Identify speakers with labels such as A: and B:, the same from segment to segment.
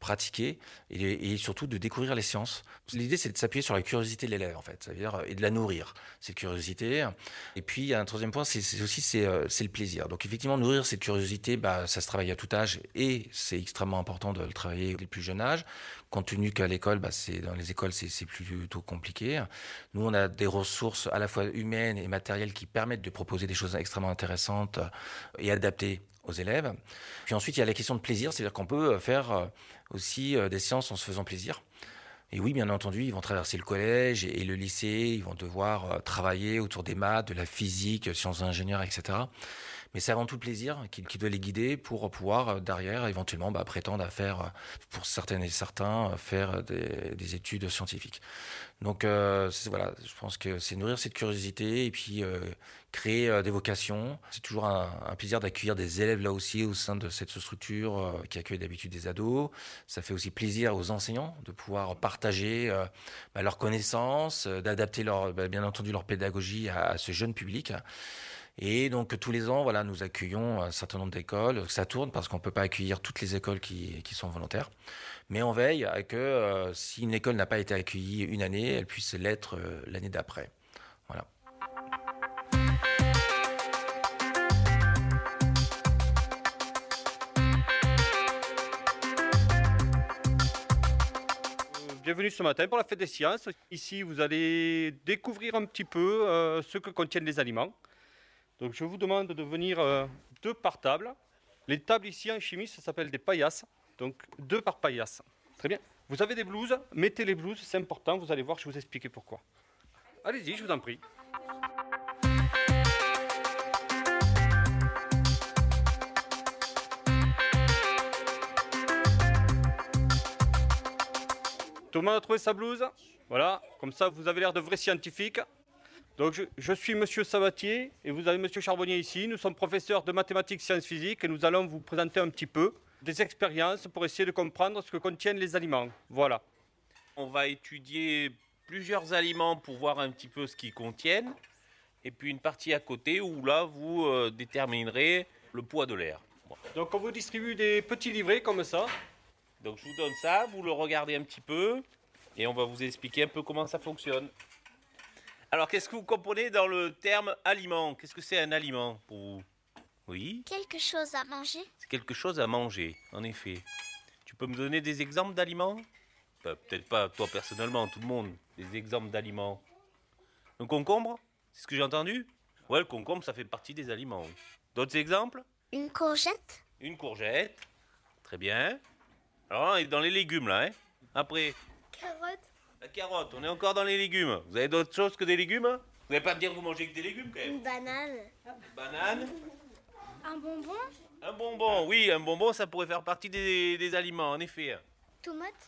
A: pratiquer et surtout de découvrir les sciences. L'idée, c'est de s'appuyer sur la curiosité de l'élève, en fait, c'est-à-dire et de la nourrir, cette curiosité. Et puis, il y a un troisième point, c'est le plaisir. Donc, effectivement, nourrir cette curiosité, ça se travaille à tout âge et c'est extrêmement important de le travailler dès le plus jeune âge, compte tenu qu'à l'école, dans les écoles, c'est plutôt compliqué. Nous, on a des ressources à la fois humaines et matérielles qui permettent de proposer des choses extrêmement intéressantes et adaptées aux élèves. Puis ensuite, il y a la question de plaisir, c'est-à-dire qu'on peut faire aussi des séances en se faisant plaisir. Et oui, bien entendu, ils vont traverser le collège et le lycée, ils vont devoir travailler autour des maths, de la physique, sciences ingénieurs, etc. Mais c'est avant tout le plaisir qui doit les guider pour pouvoir derrière éventuellement prétendre à faire, pour certaines et certains, faire des études scientifiques. Donc voilà, je pense que c'est nourrir cette curiosité et puis créer des vocations. C'est toujours un plaisir d'accueillir des élèves là aussi au sein de cette structure qui accueille d'habitude des ados. Ça fait aussi plaisir aux enseignants de pouvoir partager leurs connaissances, d'adapter bien entendu leur pédagogie à ce jeune public. Et donc tous les ans, voilà, nous accueillons un certain nombre d'écoles. Ça tourne parce qu'on peut pas accueillir toutes les écoles qui sont volontaires. Mais on veille à que si une école n'a pas été accueillie une année, elle puisse l'être l'année d'après. Voilà.
B: Bienvenue ce matin pour la fête des sciences. Ici, vous allez découvrir un petit peu ce que contiennent les aliments. Donc je vous demande de venir 2 par table. Les tables ici en chimie, ça s'appelle des paillasses. Donc 2 par paillasse. Très bien. Vous avez des blouses, mettez les blouses, c'est important, vous allez voir, je vais vous expliquer pourquoi. Allez-y, je vous en prie. Thomas a trouvé sa blouse. Voilà, comme ça vous avez l'air de vrais scientifiques. Donc je suis Monsieur Sabatier et vous avez Monsieur Charbonnier ici. Nous sommes professeurs de mathématiques, sciences physiques et nous allons vous présenter un petit peu des expériences pour essayer de comprendre ce que contiennent les aliments. Voilà.
C: On va étudier plusieurs aliments pour voir un petit peu ce qu'ils contiennent. Et puis une partie à côté où là vous déterminerez le poids de l'air. Bon.
B: Donc on vous distribue des petits livrets comme ça.
C: Donc je vous donne ça, vous le regardez un petit peu et on va vous expliquer un peu comment ça fonctionne. Alors, qu'est-ce que vous comprenez dans le terme aliment ? Qu'est-ce que c'est un aliment pour vous ? Oui ?
D: Quelque chose à manger ?
C: C'est quelque chose à manger, en effet. Tu peux me donner des exemples d'aliments ? Peut-être pas toi personnellement, tout le monde. Des exemples d'aliments. Un concombre ? C'est ce que j'ai entendu ? Ouais, le concombre, ça fait partie des aliments. Oui. D'autres exemples ?
D: Une courgette ?
C: Une courgette. Très bien. Alors, on est dans les légumes, là. Hein ? Après ?
D: Carotte ?
C: La carotte, on est encore dans les légumes. Vous avez d'autres choses que des légumes ? Vous n'allez pas me dire que vous mangez que des légumes quand même ?
D: Une banane ?
C: Banane ?
D: Un bonbon ?
C: Un bonbon, oui, un bonbon ça pourrait faire partie des aliments, en effet.
D: Tomate ?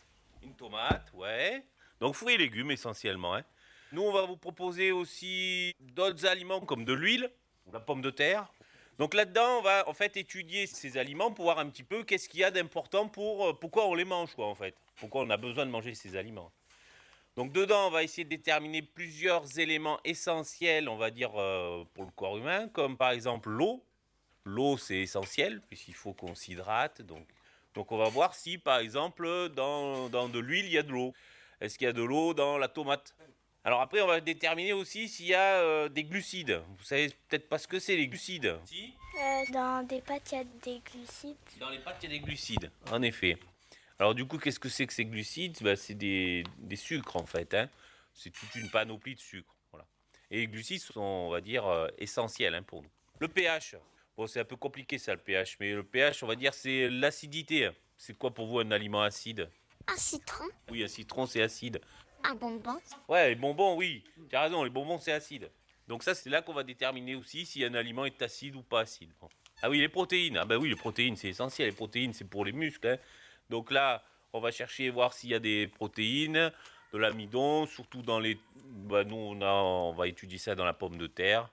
C: Une tomate, ouais. Donc fruits et légumes essentiellement. Hein. Nous on va vous proposer aussi d'autres aliments comme de l'huile, ou la pomme de terre. Donc là-dedans on va en fait étudier ces aliments pour voir un petit peu qu'est-ce qu'il y a d'important pourquoi on les mange quoi en fait. Pourquoi on a besoin de manger ces aliments. Donc dedans, on va essayer de déterminer plusieurs éléments essentiels, on va dire, pour le corps humain, comme par exemple l'eau. L'eau, c'est essentiel, puisqu'il faut qu'on s'hydrate. Donc on va voir si, par exemple, dans de l'huile, il y a de l'eau. Est-ce qu'il y a de l'eau dans la tomate ? Alors après, on va déterminer aussi s'il y a des glucides. Vous savez peut-être pas ce que c'est, les glucides. Si ?
D: Dans des pâtes, il y a des glucides.
C: Dans les pâtes, il y a des glucides, en effet. Alors du coup, qu'est-ce que c'est que ces glucides ? C'est des sucres en fait. Hein. C'est toute une panoplie de sucres. Voilà. Et les glucides sont, on va dire, essentiels pour nous. Le pH. Bon, c'est un peu compliqué ça, le pH. Mais le pH, on va dire, c'est l'acidité. C'est quoi pour vous un aliment acide ?
D: Un citron ?
C: Oui, un citron, c'est acide.
D: Un bonbon ?
C: Ouais, les bonbons, oui. Tu as raison, les bonbons, c'est acide. Donc ça, c'est là qu'on va déterminer aussi si un aliment est acide ou pas acide. Bon. Ah oui, les protéines. Ah ben oui, les protéines, c'est essentiel. Les protéines, c'est pour les muscles. Hein. Donc là, on va chercher voir s'il y a des protéines, de l'amidon, surtout dans les... nous, on va étudier ça dans la pomme de terre.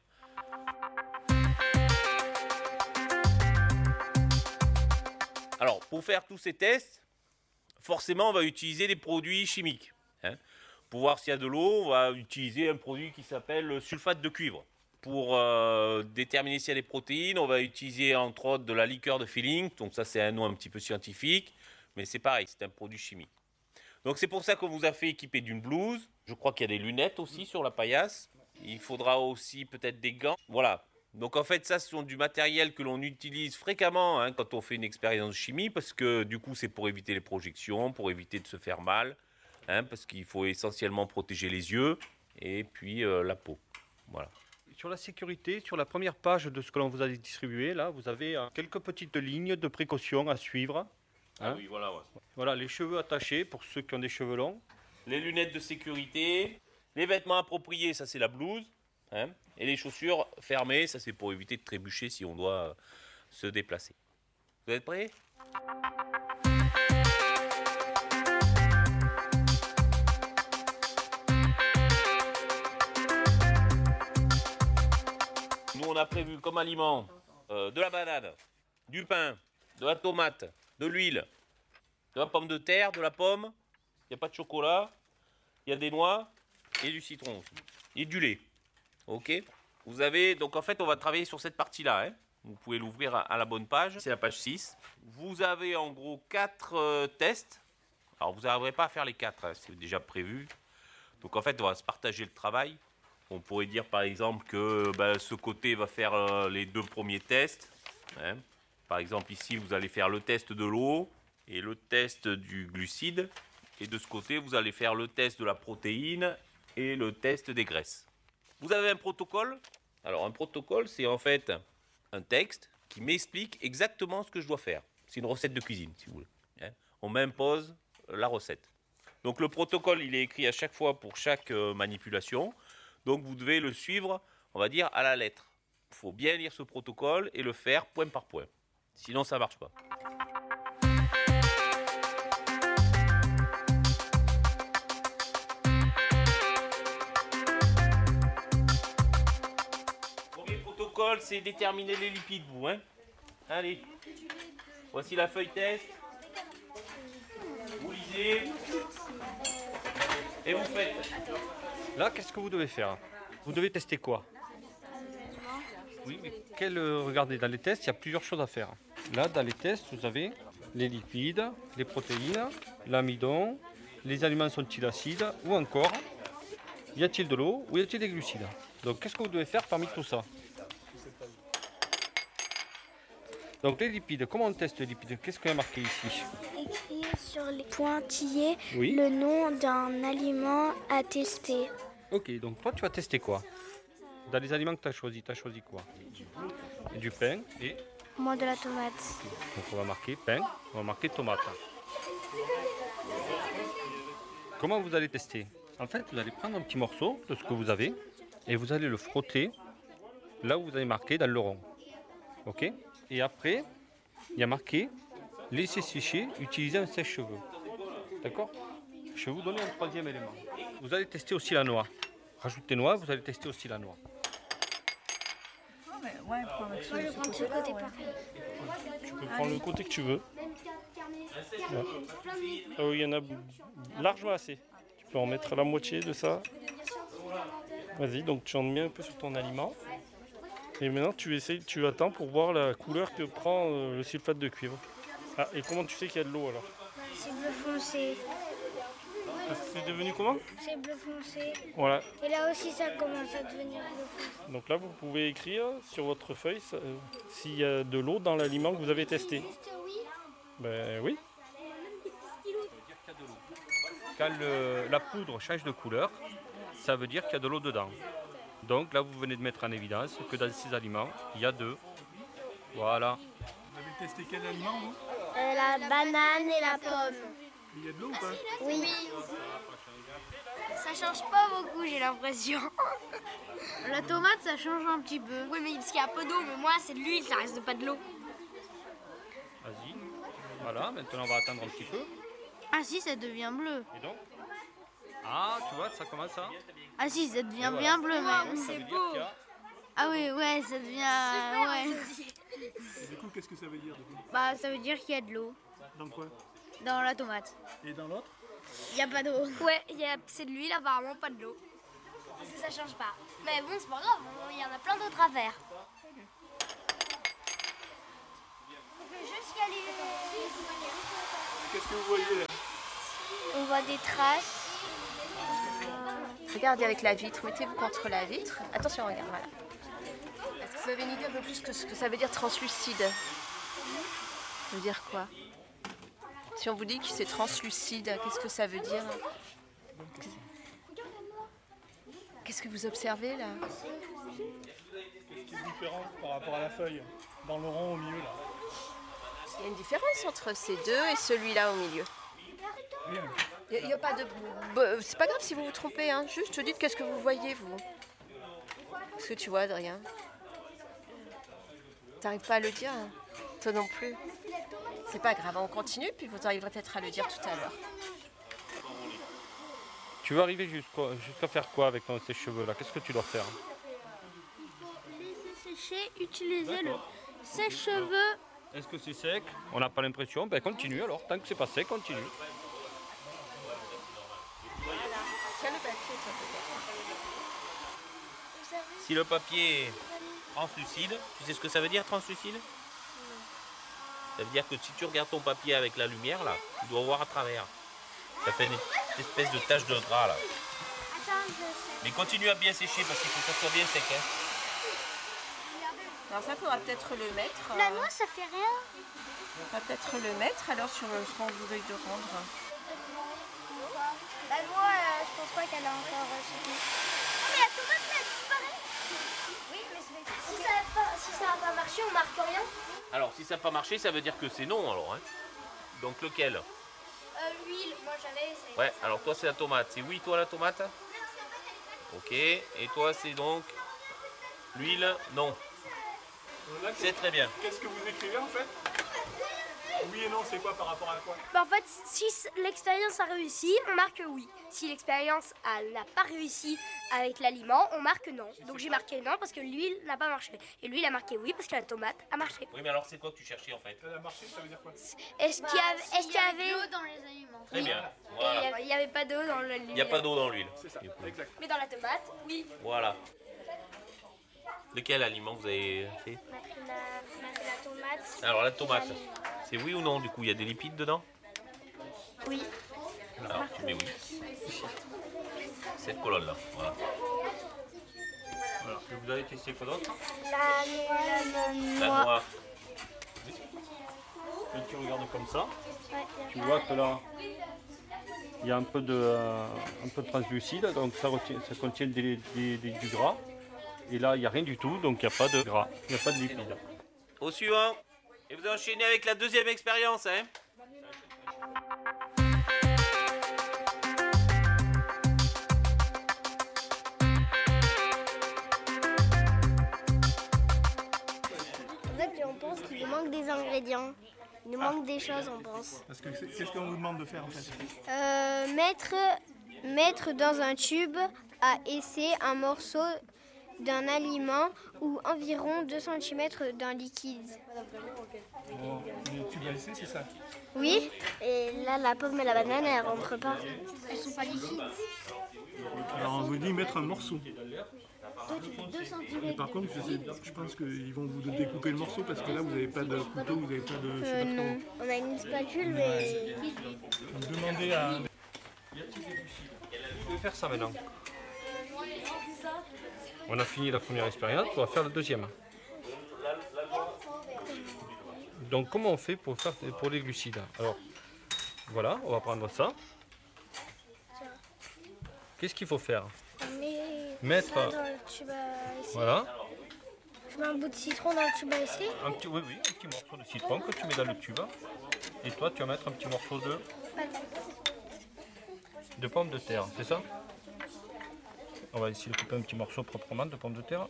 C: Alors, pour faire tous ces tests, forcément, on va utiliser des produits chimiques. Hein. Pour voir s'il y a de l'eau, on va utiliser un produit qui s'appelle le sulfate de cuivre. Pour déterminer s'il y a des protéines, on va utiliser entre autres de la liqueur de Feeling. Donc ça, c'est un nom un petit peu scientifique. mais c'est pareil, c'est un produit chimique. Donc c'est pour ça qu'on vous a fait équiper d'une blouse. Je crois qu'il y a des lunettes aussi sur la paillasse. Il faudra aussi peut-être des gants. Voilà. Donc en fait, ça, ce sont du matériel que l'on utilise fréquemment quand on fait une expérience de chimie, parce que du coup, c'est pour éviter les projections, pour éviter de se faire mal, parce qu'il faut essentiellement protéger les yeux et puis la peau. Voilà.
B: Sur la sécurité, sur la première page de ce que l'on vous a distribué, là, vous avez quelques petites lignes de précaution à suivre.
C: Ah oui, voilà. Ouais.
B: Voilà, les cheveux attachés pour ceux qui ont des cheveux longs.
C: Les lunettes de sécurité, les vêtements appropriés, ça c'est la blouse. Et les chaussures fermées, ça c'est pour éviter de trébucher si on doit se déplacer. Vous êtes prêts ? Nous on a prévu comme aliment de la banane, du pain, de la tomate, de l'huile, de la pomme de terre, de la pomme, il n'y a pas de chocolat, il y a des noix et du citron aussi, et du lait. Ok. Vous avez, donc en fait, on va travailler sur cette partie-là. Vous pouvez l'ouvrir à la bonne page. C'est la page 6. Vous avez en gros 4 tests. Alors, vous n'arriverez pas à faire les 4, c'est déjà prévu. Donc en fait, on va se partager le travail. On pourrait dire par exemple que ce côté va faire les 2 premiers tests. Par exemple, ici, vous allez faire le test de l'eau et le test du glucide. Et de ce côté, vous allez faire le test de la protéine et le test des graisses. Vous avez un protocole. Alors un protocole, c'est en fait un texte qui m'explique exactement ce que je dois faire. C'est une recette de cuisine, si vous voulez. On m'impose la recette. Donc le protocole, il est écrit à chaque fois pour chaque manipulation. Donc vous devez le suivre, on va dire, à la lettre. Il faut bien lire ce protocole et le faire point par point. Sinon, ça ne marche pas. C'est déterminer les lipides, vous. Allez, voici la feuille test. Vous lisez et vous faites.
B: Là, qu'est-ce que vous devez faire? Vous devez tester quoi? Oui, mais regardez, dans les tests, il y a plusieurs choses à faire. Là, dans les tests, vous avez les lipides, les protéines, l'amidon, les aliments sont-ils acides, ou encore, y a-t-il de l'eau ou y a-t-il des glucides? Donc, qu'est-ce que vous devez faire parmi tout ça? Donc les lipides, comment on teste les lipides? Qu'est-ce qu'il y a marqué ici?
D: Écrit sur les pointillés
B: Oui.
D: le nom d'un aliment à tester.
B: Ok, donc toi tu vas tester quoi? Dans les aliments que tu as choisi quoi? Du pain et...
D: Moi de la tomate.
B: Donc on va marquer pain, on va marquer tomate. Comment vous allez tester? En fait, vous allez prendre un petit morceau de ce que vous avez et vous allez le frotter là où vous avez marqué dans le rond. Ok? Et après, il y a marqué « Laissez sécher, utilisez un sèche-cheveux ». D'accord? Je vais vous donner un troisième élément. Vous allez tester aussi la noix. Rajoutez noix, vous allez tester aussi la noix.
E: Ouais, prends avec
D: Moi je prends ce côté pareil.
E: Tu peux prendre le côté que tu veux. Ouais. Oh, il y en a largement assez. Tu peux en mettre la moitié de ça. Vas-y, donc tu en mets un peu sur ton aliment. Et maintenant tu attends pour voir la couleur que prend le sulfate de cuivre. Ah, et comment tu sais qu'il y a de l'eau alors?
D: C'est bleu foncé.
E: C'est devenu comment?
D: C'est bleu foncé.
E: Voilà.
D: Et là aussi ça commence à devenir bleu foncé.
E: Donc là vous pouvez écrire sur votre feuille s'il y a de l'eau dans l'aliment que vous avez testé. Ben oui.
B: Quand la poudre change de couleur, ça veut dire qu'il y a de l'eau dedans. Donc là, vous venez de mettre en évidence que dans ces aliments, il y a de... Voilà.
E: Vous avez testé quel aliment vous?
D: La banane et la pomme.
E: Il y a de l'eau ou pas?
D: Oui. Ça change pas beaucoup, j'ai l'impression.
F: La tomate, ça change un petit peu.
D: Oui, mais parce qu'il y a un peu d'eau, mais moi c'est de l'huile, ça reste pas de l'eau.
B: Vas-y. Voilà, maintenant on va attendre un petit peu.
F: Ah si, ça devient bleu.
B: Et donc? Ah, tu vois, ça commence à...
F: Ah si, ça devient bien bleu même.
B: Ça veut dire qu'il y a...
F: Ah oui, ouais, ça devient... Ouais.
E: Et du coup, qu'est-ce que ça veut dire du coup?
F: Bah, ça veut dire qu'il y a de l'eau
E: Dans quoi?
F: dans la tomate.
E: Et dans l'autre?
F: Il n'y a pas d'eau.
D: Ouais, c'est de l'huile, apparemment pas de l'eau. Parce que ça change pas. Mais bon, c'est pas grave, il y en a plein d'autres à faire. On peut juste y aller.
G: Qu'est-ce que vous voyez là?
F: On voit des traces.
H: Regardez avec la vitre, mettez-vous contre la vitre. Attention, regarde, voilà. Est-ce que vous avez une idée un peu plus que ce que ça veut dire translucide? Ça veut dire quoi? Si on vous dit que c'est translucide, qu'est-ce que ça veut dire? Qu'est-ce que vous observez là?
G: Qu'est-ce qui est différent par rapport à la feuille? Dans le rond au milieu là.
H: Il y a une différence entre ces deux et celui-là au milieu. Il n'y a pas de... C'est pas grave si vous vous trompez, hein. Juste dites qu'est-ce que vous voyez, vous. Qu'est-ce que tu vois, Adrien? T'arrives pas à le dire, hein? Toi non plus. C'est pas grave, on continue, puis vous arriverez peut-être à le dire tout à l'heure.
B: Tu veux arriver jusqu'à faire quoi avec tes cheveux là? Qu'est-ce que tu dois faire?
F: Il faut laisser sécher, utiliser le sèche-cheveux.
B: Est-ce que c'est sec? On n'a pas l'impression. Ben continue alors. Tant que c'est pas sec, continue.
H: Tiens le papier, ça peut-être.
C: Si le papier est translucide, tu sais ce que ça veut dire translucide? Ça veut dire que si tu regardes ton papier avec la lumière là, tu dois voir à travers. Ça fait une espèce de tache de gras là. Mais continue à bien sécher parce qu'il faut que ça soit bien sec. Hein.
H: Alors ça, faudra peut-être le mettre.
F: La noix, ça fait rien.
H: On va peut-être le mettre alors sur ce qu'on vous veut de rendre.
F: La noix, je pense pas qu'elle a encore séché.
D: Oh, mais la tomate, là, elle disparaît. Oui, mais si ça n'a pas marché, on marque rien.
C: Alors si ça n'a pas marché, ça veut dire que c'est non alors. Hein. Donc lequel?
D: L'huile, moi j'avais essayé.
C: Ouais, alors toi c'est la tomate. C'est oui toi la tomate? Ok, et toi c'est donc l'huile? Non. C'est très bien.
G: Qu'est-ce que vous écrivez en fait? Oui et non, c'est quoi par rapport à quoi?
D: Bah, en fait, si l'expérience a réussi, on marque oui. Si l'expérience n'a pas réussi avec l'aliment, on marque non. Donc j'ai marqué non parce que l'huile n'a pas marché. Et lui, il a marqué oui parce que la tomate a marché.
C: Oui, mais alors c'est quoi que tu cherchais en fait?
G: Elle a marché, ça veut dire quoi?
D: Est-ce qu'il y avait
F: l'eau dans les aliments.
C: Très bien.
D: Et
C: Voilà.
D: il n'y avait pas d'eau dans l'huile.
C: Il n'y a pas d'eau dans l'huile.
G: C'est ça, exact.
D: Mais dans la tomate, oui.
C: Voilà. De quel aliment vous avez fait?
D: La tomate.
C: Alors la tomate, c'est oui ou non du coup? Il y a des lipides dedans?
D: Oui.
C: Alors tu mets oui. Cette colonne là, voilà.
B: Voilà. Vous avez testé quoi d'autre?
C: La noix.
B: Quand tu regardes comme ça, tu vois que là, il y a un peu de translucide, donc ça contient du gras. Et là, il n'y a rien du tout, donc il n'y a pas de gras, il n'y a pas de lipides.
C: Au suivant. Et vous enchaînez avec la deuxième expérience, hein?
F: En fait, on pense qu'il nous manque des ingrédients. Il nous manque des choses, on pense.
G: Parce que qu'est-ce qu'on vous demande de faire en fait?
F: Mettre dans un tube à essai un morceau d'un aliment ou environ 2 cm d'un liquide.
G: Bon, mais tu vas essayer, c'est ça?
F: Oui. Et là, la pomme et la banane, elles rentrent pas. Elles sont pas liquides.
G: Alors on vous dit mettre un morceau.
F: 2 cm.
G: Mais par contre, je pense qu'ils vont vous découper le morceau parce que là vous n'avez pas de couteau, vous n'avez pas de... je sais pas trop.
F: Non. On a une spatule, mais...
G: Donc, demandez à...
B: Je vais faire ça maintenant. On a fini la première expérience, on va faire la deuxième. Donc comment on fait pour les glucides? Alors voilà, on va prendre ça. Qu'est-ce qu'il faut faire? Mettre
F: dans le tube à essai.
B: voilà,
F: Je mets un bout de citron dans le tube à essai.
B: un petit morceau de citron que tu mets dans le tube. Et toi tu vas mettre un petit morceau de pomme de terre, c'est ça? On va essayer de couper un petit morceau proprement de pomme de terre.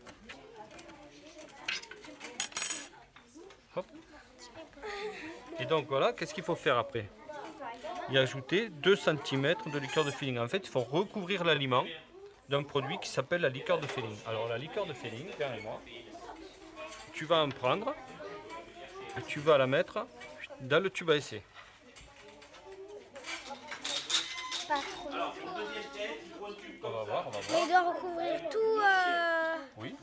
B: Hop. Et donc voilà, qu'est-ce qu'il faut faire après? Y ajouter 2 cm de liqueur de Feeling. En fait, il faut recouvrir l'aliment d'un produit qui s'appelle la liqueur de Feeling. Alors la liqueur de Feeling, moi, tu vas en prendre et tu vas la mettre dans le tube à essai.
F: Pas trop.
B: On va voir, on va voir.
F: Mais il doit recouvrir tout.
B: Oui.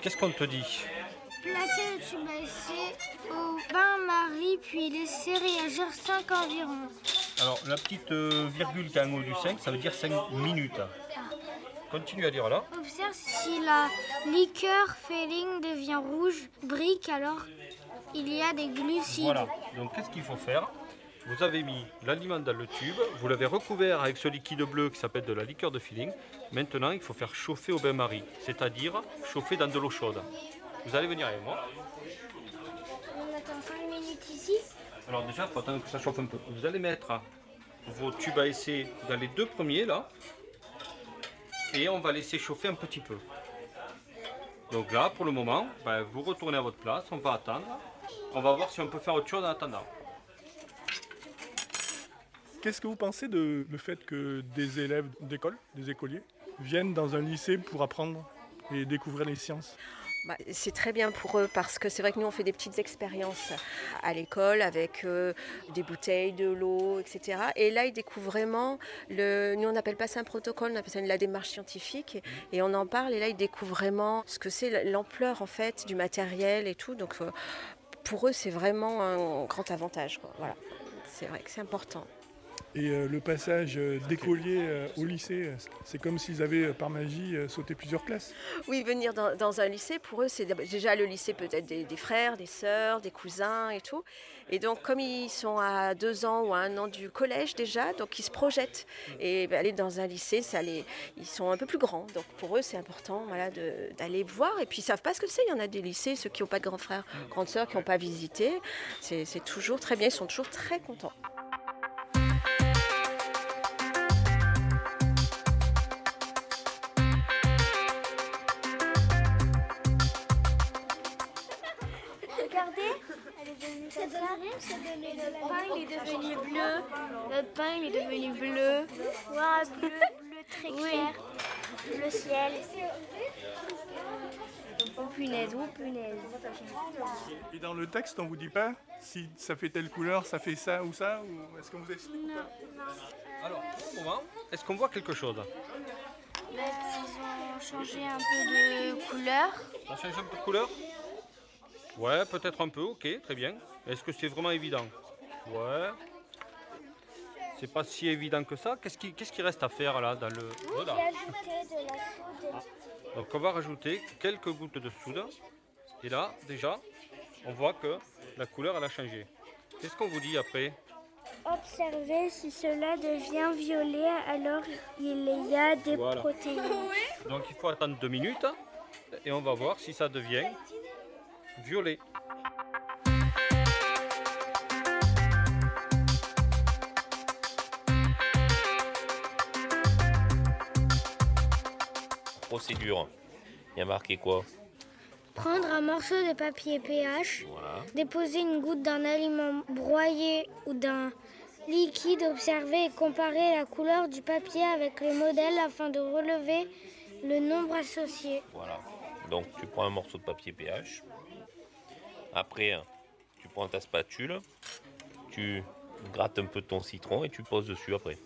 B: qu'est-ce qu'on te dit?
F: Placer le tube à essai au bain-marie, puis laisser réagir 5 environ.
B: Alors, la petite virgule qui est en haut du 5, ça veut dire 5 minutes. Continue à dire là.
F: Observe si la liqueur féline devient rouge, brique, alors il y a des glucides.
B: Voilà, donc qu'est-ce qu'il faut faire? Vous avez mis l'aliment dans le tube, vous l'avez recouvert avec ce liquide bleu qui s'appelle de la liqueur de feeling. Maintenant, il faut faire chauffer au bain-marie, c'est-à-dire chauffer dans de l'eau chaude. Vous allez venir avec moi.
F: On attend 5 minutes ici.
B: Alors déjà, il faut attendre que ça chauffe un peu. Vous allez mettre vos tubes à essai dans les 2 premiers là. Et on va laisser chauffer un petit peu. Donc là, pour le moment, vous retournez à votre place, on va attendre. On va voir si on peut faire autre chose en attendant.
G: Qu'est-ce que vous pensez de le fait que des élèves d'école, des écoliers, viennent dans un lycée pour apprendre et découvrir les sciences?
H: C'est très bien pour eux parce que c'est vrai que nous on fait des petites expériences à l'école avec des bouteilles, de l'eau, etc. Et là ils découvrent vraiment, nous on n'appelle pas ça un protocole, on appelle ça la démarche scientifique et on en parle et là ils découvrent vraiment ce que c'est l'ampleur en fait du matériel et tout. Donc pour eux c'est vraiment un grand avantage, quoi. Voilà. C'est vrai que c'est important.
G: Et le passage d'écoliers au lycée, c'est comme s'ils avaient par magie sauté plusieurs classes.
H: Oui, venir dans un lycée, pour eux, c'est déjà le lycée peut-être des frères, des sœurs, des cousins et tout. Et donc, comme ils sont à 2 ans ou à 1 an du collège déjà, donc ils se projettent. Et aller dans un lycée, ils sont un peu plus grands. Donc pour eux, c'est important d'aller voir. Et puis, ils ne savent pas ce que c'est. Il y en a des lycées, ceux qui n'ont pas de grands frères, grandes sœurs, qui n'ont pas visité. C'est toujours très bien, ils sont toujours très contents.
F: Notre pain il est devenu bleu. Notre pain il est devenu bleu. Voir un bleu très clair. Le ciel. Oh punaise.
G: Et dans le texte, on vous dit pas si ça fait telle couleur, ça fait ça ou ça, ou est-ce qu'on vous explique?
F: Non.
B: Alors, pour le moment, est-ce qu'on voit quelque chose?
F: Ils ont changé un peu de couleur.
B: Ça a changé un peu de couleur? Ouais, peut-être un peu, ok, très bien. Est-ce que c'est vraiment évident? Ouais. C'est pas si évident que ça. Qu'est-ce qui reste à faire là dans le... Voilà.
F: Ajouter de la soude.
B: Donc on va rajouter quelques gouttes de soude. Et là, déjà, on voit que la couleur elle a changé. Qu'est-ce qu'on vous dit après?
F: Observez si cela devient violet, alors il y a des protéines.
B: Donc il faut attendre 2 minutes et on va voir si ça devient violet.
C: Procédure. Il y a marqué quoi?
F: Prendre un morceau de papier pH,
C: Voilà.
F: déposer une goutte d'un aliment broyé ou d'un liquide, observer et comparer la couleur du papier avec le modèle afin de relever le nombre associé.
C: Voilà. Donc tu prends un morceau de papier pH. Après, tu prends ta spatule, tu grattes un peu ton citron et tu poses dessus après.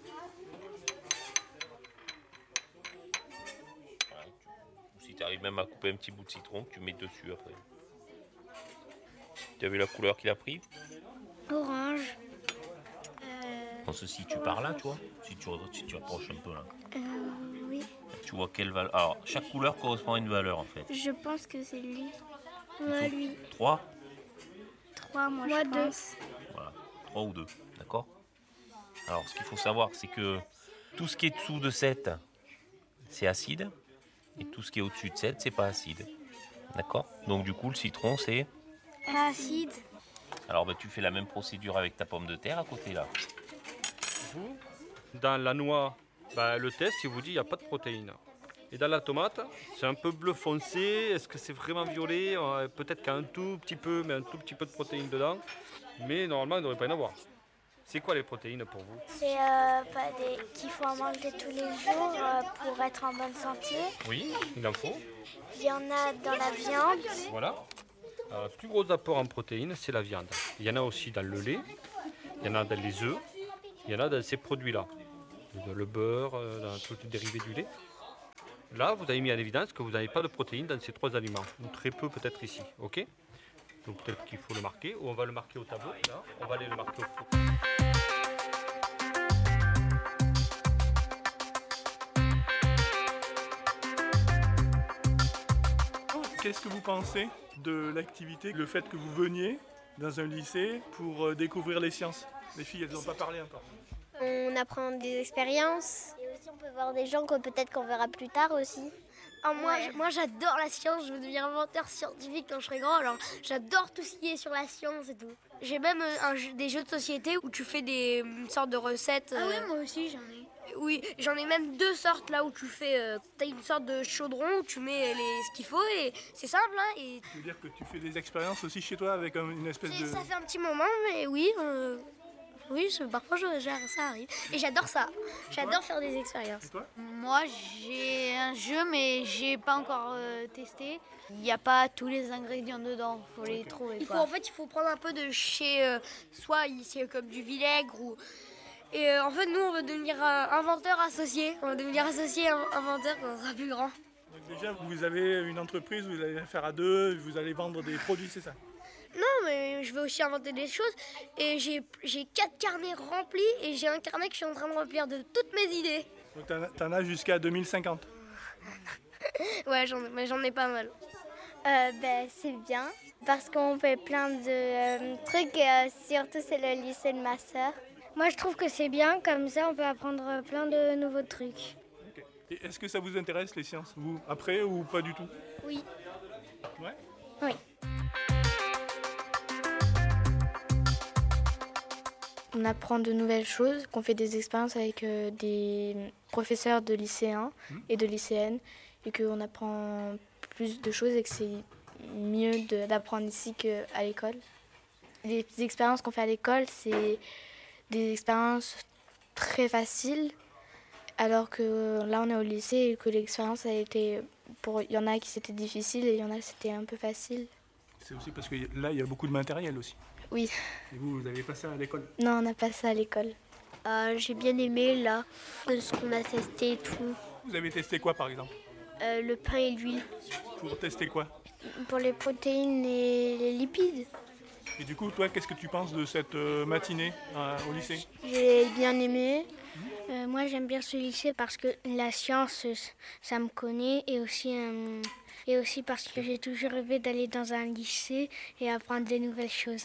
C: Voilà. Si tu arrives même à couper un petit bout de citron, tu mets dessus après. Tu as vu la couleur qu'il a pris?
F: Orange.
C: On se situe par là, tu vois. Si tu approches un peu là.
F: Oui.
C: Tu vois quelle valeur. Alors, chaque couleur correspond à une valeur en fait.
F: Je pense que c'est lui. Moi, lui.
C: 3?
F: 3, moi je pense.
C: Voilà, 3 ou 2, d'accord? Alors, ce qu'il faut savoir, c'est que tout ce qui est dessous de 7, c'est acide. Et tout ce qui est au-dessus de 7, c'est pas acide. D'accord? Donc, du coup, le citron, c'est...
F: Acide.
C: Alors, tu fais la même procédure avec ta pomme de terre à côté, là.
B: Vous, dans la noix, le test, il vous dit qu'il n'y a pas de protéines. Et dans la tomate, c'est un peu bleu foncé. Est-ce que c'est vraiment violet? Peut-être qu'il y a un tout petit peu, mais un tout petit peu de protéines dedans. Mais normalement, il ne devrait pas y en avoir. C'est quoi les protéines pour vous?
F: C'est qu'il faut en manger tous les jours pour être en bonne santé.
B: Oui, il en faut.
F: Il y en a dans la viande.
B: Voilà. Le plus gros apport en protéines, c'est la viande. Il y en a aussi dans le lait, il y en a dans les œufs, il y en a dans ces produits-là. Dans le beurre, dans tous les dérivés du lait. là, vous avez mis en évidence que vous n'avez pas de protéines dans ces 3 aliments, ou très peu peut-être ici, ok? Donc peut-être qu'il faut le marquer, ou on va le marquer au tableau, là, on va aller le marquer au four.
G: Qu'est-ce que vous pensez de l'activité, le fait que vous veniez dans un lycée pour découvrir les sciences? Les filles, elles n'ont pas parlé encore.
F: On apprend des expériences. Et aussi, on peut voir des gens que peut-être qu'on verra plus tard aussi.
D: Ah, moi j'adore la science, je veux devenir inventeur scientifique quand je serai grand, alors j'adore tout ce qui est sur la science et tout. J'ai même des jeux de société où tu fais une sorte de recettes.
F: Ah oui, moi aussi j'en ai.
D: Oui, j'en ai même 2 sortes là où tu fais, t'as une sorte de chaudron où tu mets ce qu'il faut et c'est simple. Hein, et...
G: Tu veux dire que tu fais des expériences aussi chez toi avec une espèce de...
D: Ça fait un petit moment, mais oui, parfois ça arrive. Et j'adore ça, j'adore faire des expériences.
G: Et toi?
F: Moi j'ai un jeu mais j'ai pas encore testé. Il n'y a pas tous les ingrédients dedans, faut les trouver.
D: Il faut prendre un peu de chez, soit ici comme du vinaigre ou... Et en fait, nous, on veut devenir inventeur associé. On va devenir associé inventeur quand on sera plus grand.
G: Donc déjà, vous avez une entreprise, vous allez la faire à 2, vous allez vendre des produits, c'est ça?
D: Non, mais je veux aussi inventer des choses. Et j'ai 4 carnets remplis et j'ai un carnet que je suis en train de remplir de toutes mes idées.
G: Donc t'en as jusqu'à 2050.
D: Ouais, j'en ai pas mal.
F: C'est bien parce qu'on fait plein de trucs, surtout c'est le lycée de ma sœur. Moi je trouve que c'est bien, comme ça on peut apprendre plein de nouveaux trucs.
G: Okay. Et est-ce que ça vous intéresse les sciences, vous, après ou pas du tout?
D: Oui.
G: Ouais?
F: Oui. On apprend de nouvelles choses, qu'on fait des expériences avec des professeurs de lycéens et de lycéennes et qu'on apprend plus de choses et que c'est mieux d'apprendre ici qu'à l'école. Les expériences qu'on fait à l'école, c'est des expériences très faciles, alors que là on est au lycée et que l'expérience a été, il y en a qui c'était difficile et il y en a qui c'était un peu facile.
G: C'est aussi parce que là il y a beaucoup de matériel aussi.
F: Oui.
G: Et vous avez pas ça à l'école?
F: Non, on n'a pas ça à l'école.
D: J'ai bien aimé là, ce qu'on a testé et tout.
G: Vous avez testé quoi par exemple?
D: Le pain et l'huile.
G: Pour tester quoi?
F: Pour les protéines et les lipides.
G: Et du coup, toi, qu'est-ce que tu penses de cette matinée au lycée?
F: J'ai bien aimé. Moi, j'aime bien ce lycée parce que la science, ça me connaît. Et aussi parce que j'ai toujours rêvé d'aller dans un lycée et apprendre des nouvelles choses.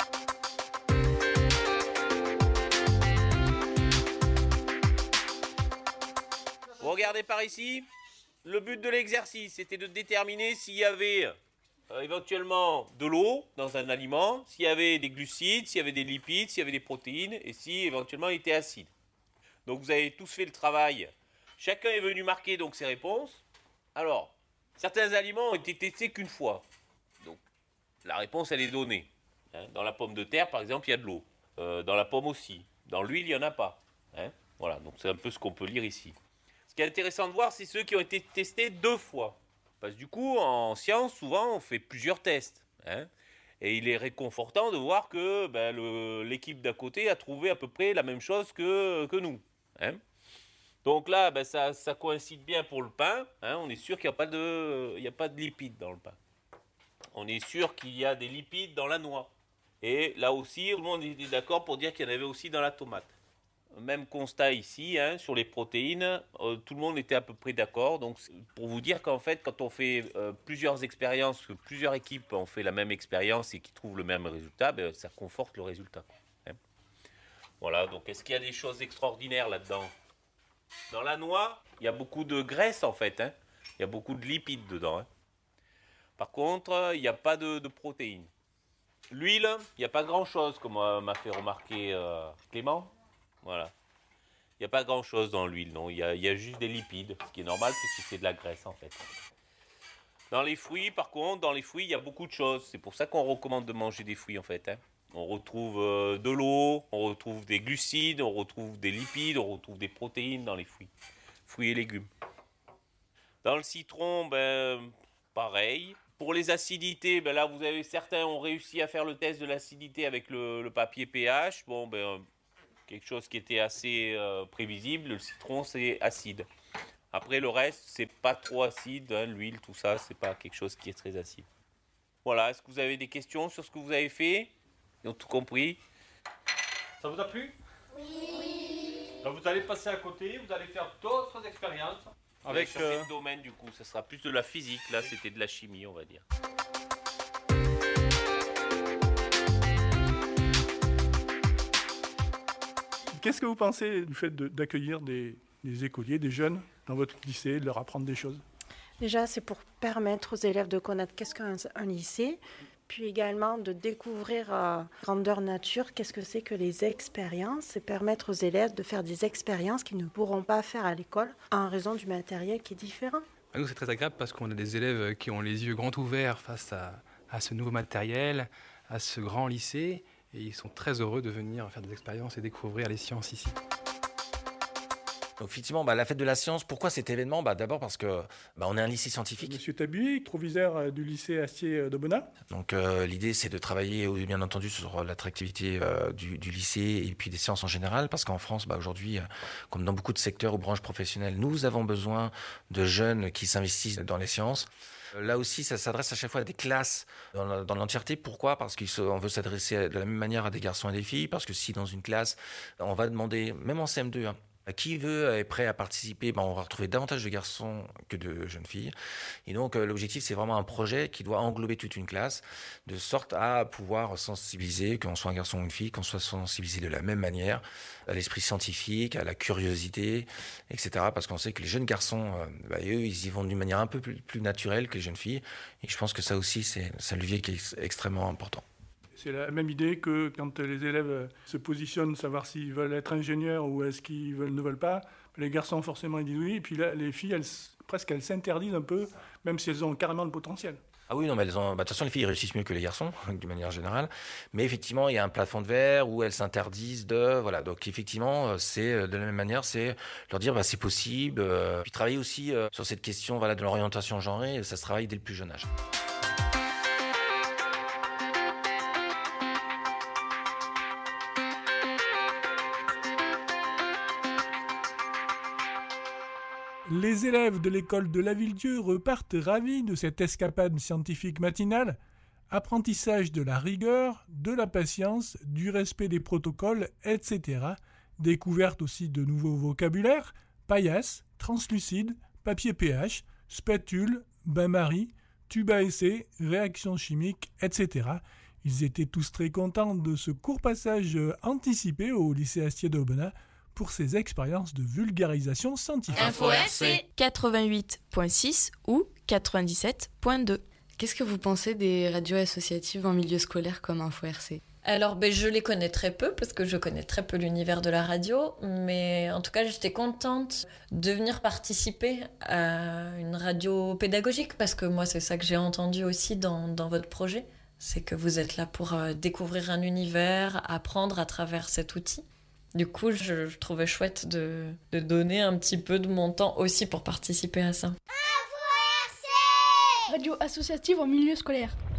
C: Vous regardez par ici. Le but de l'exercice, c'était de déterminer s'il y avait éventuellement de l'eau dans un aliment, s'il y avait des glucides, s'il y avait des lipides, s'il y avait des protéines et si éventuellement il était acide. Donc vous avez tous fait le travail. Chacun est venu marquer donc ses réponses. Alors, certains aliments ont été testés qu'une fois. Donc la réponse elle est donnée. Dans la pomme de terre par exemple il y a de l'eau. Dans la pomme aussi. Dans l'huile il n'y en a pas. Voilà, donc c'est un peu ce qu'on peut lire ici. Ce qui est intéressant de voir, c'est ceux qui ont été testés 2 fois. Parce que du coup, en science, souvent, on fait plusieurs tests. Et il est réconfortant de voir que l'équipe d'à côté a trouvé à peu près la même chose que nous. Donc là, ça coïncide bien pour le pain. On est sûr qu'il n'y a pas de lipides dans le pain. On est sûr qu'il y a des lipides dans la noix. Et là aussi, tout le monde est d'accord pour dire qu'il y en avait aussi dans la tomate. Même constat ici, sur les protéines, tout le monde était à peu près d'accord. Donc, pour vous dire qu'en fait, quand on fait plusieurs expériences, que plusieurs équipes ont fait la même expérience et qui trouvent le même résultat, ça conforte le résultat. Voilà, donc est-ce qu'il y a des choses extraordinaires là-dedans? Dans la noix, il y a beaucoup de graisse en fait. Il y a beaucoup de lipides dedans. Par contre, il n'y a pas de protéines. L'huile, il n'y a pas grand-chose, comme m'a fait remarquer Clément. Voilà. Il n'y a pas grand-chose dans l'huile, non. Il y a juste des lipides, ce qui est normal puisque c'est de la graisse en fait. Dans les fruits, par contre, il y a beaucoup de choses. C'est pour ça qu'on recommande de manger des fruits en fait. On retrouve de l'eau, on retrouve des glucides, on retrouve des lipides, on retrouve des protéines dans les fruits. Fruits et légumes. Dans le citron, pareil. Pour les acidités, là vous avez certains ont réussi à faire le test de l'acidité avec le papier pH. Quelque chose qui était assez prévisible, le citron c'est acide. Après, le reste, c'est pas trop acide, hein, l'huile, tout ça, c'est pas quelque chose qui est très acide. Voilà, est-ce que vous avez des questions sur ce que vous avez fait? Ils ont tout compris?
B: Ça vous a plu? Oui. Donc vous allez passer à côté, vous allez faire d'autres expériences.
C: Avec le domaine, du coup, ça sera plus de la physique, là, c'était de la chimie, on va dire.
G: Qu'est-ce que vous pensez du fait d'accueillir des écoliers, des jeunes dans votre lycée, de leur apprendre des choses?
I: Déjà, c'est pour permettre aux élèves de connaître qu'est-ce qu'un lycée, puis également de découvrir grandeur nature, qu'est-ce que c'est que les expériences, et permettre aux élèves de faire des expériences qu'ils ne pourront pas faire à l'école en raison du matériel qui est différent.
J: Nous, c'est très agréable parce qu'on a des élèves qui ont les yeux grands ouverts face à ce nouveau matériel, à ce grand lycée, et ils sont très heureux de venir faire des expériences et découvrir les sciences ici.
A: Donc effectivement, la fête de la science, pourquoi cet événement? D'abord parce que on est un lycée scientifique.
G: Monsieur Tabuy, proviseur du lycée Astier d'Aubenas.
A: Donc l'idée, c'est de travailler bien entendu sur l'attractivité du lycée et puis des sciences en général, parce qu'en France, aujourd'hui, comme dans beaucoup de secteurs ou branches professionnelles, nous avons besoin de jeunes qui s'investissent dans les sciences. Là aussi, ça s'adresse à chaque fois à des classes dans l'entièreté. Pourquoi? Parce qu'on veut s'adresser de la même manière à des garçons et des filles, parce que si dans une classe, on va demander, même en CM2, qui est prêt à participer, on va retrouver davantage de garçons que de jeunes filles. Et donc, l'objectif, c'est vraiment un projet qui doit englober toute une classe, de sorte à pouvoir sensibiliser, qu'on soit un garçon ou une fille, qu'on soit sensibilisé de la même manière à l'esprit scientifique, à la curiosité, etc. Parce qu'on sait que les jeunes garçons, eux, ils y vont d'une manière un peu plus naturelle que les jeunes filles. Et je pense que ça aussi, c'est un levier qui est extrêmement important.
G: C'est la même idée que quand les élèves se positionnent, savoir s'ils veulent être ingénieurs ou est-ce qu'ils ne veulent pas. Les garçons, forcément, ils disent oui. Et puis là, les filles, elles s'interdisent un peu, même si elles ont carrément le potentiel.
A: Ah oui, non, mais elles ont. De toute façon, les filles réussissent mieux que les garçons, d'une manière générale. Mais effectivement, il y a un plafond de verre où elles s'interdisent de. Voilà. Donc, effectivement, c'est de la même manière, c'est leur dire c'est possible. Puis travailler aussi sur cette question de l'orientation genrée, ça se travaille dès le plus jeune âge.
K: Les élèves de l'école de Lavilledieu repartent ravis de cette escapade scientifique matinale. Apprentissage de la rigueur, de la patience, du respect des protocoles, etc. Découverte aussi de nouveaux vocabulaires, paillasse, translucide, papier pH, spatule, bain-marie, tube à essai, réaction chimique, etc. Ils étaient tous très contents de ce court passage anticipé au lycée Astier d'Aubenas pour ces expériences de vulgarisation scientifique.
L: Info RC 88.6 ou 97.2.
M: Qu'est-ce que vous pensez des radios associatives en milieu scolaire comme Info RC ?
L: Alors, je les connais très peu parce que je connais très peu l'univers de la radio, mais en tout cas, j'étais contente de venir participer à une radio pédagogique parce que moi, c'est ça que j'ai entendu aussi dans votre projet. C'est que vous êtes là pour découvrir un univers, apprendre à travers cet outil. Du coup, je trouvais chouette de donner un petit peu de mon temps aussi pour participer à ça.
N: Radio associative en milieu scolaire.